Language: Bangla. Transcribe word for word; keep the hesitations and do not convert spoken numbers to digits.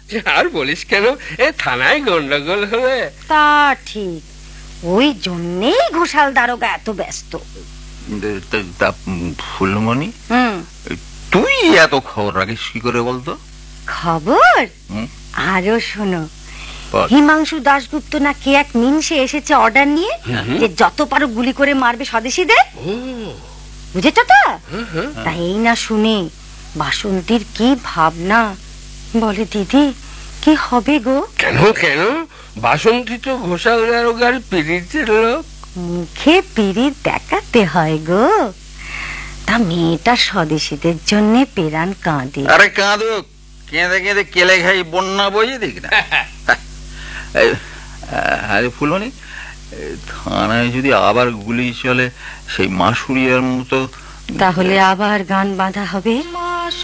আর বলিস কেন, এ থানায় গন্ডগোল হলে। তা ঠিক, ওই জন্যেই ঘোষাল দারোগা এত ব্যস্ত। ফুলমণি, তুই এত খবর রাখিস কি করে বলতো? খবর আরো শোনো, হিমাংশু দাশগুপ্ত না কে এক নিমিষে এসেছে অর্ডার নিয়ে যে যত পারো গুলি করে মারবে স্বদেশীদের। বুঝেছ তো? তাই এই না শুনে বাসন্তীর কি ভাবনা, বলে দিদি কি হবে গো? কেন কেন? বাসন্তী তো ঘোষাল দারোগার পিরিতের লোক। মুখে পিরিত দেখাতে হয় গো। তা মেয়েটা স্বদেশীদের জন্য পেরান কাঁদে। আরে কাঁদুক, কেঁদে কেঁদে কেলে খাই বন্যা বইয়ে দেখ না। আরে ফুলমণি, থানায় যদি আবার গুলি চলে সেই মাসুরিয়ার মতো, তাহলে আবার গান বাঁধা হবে।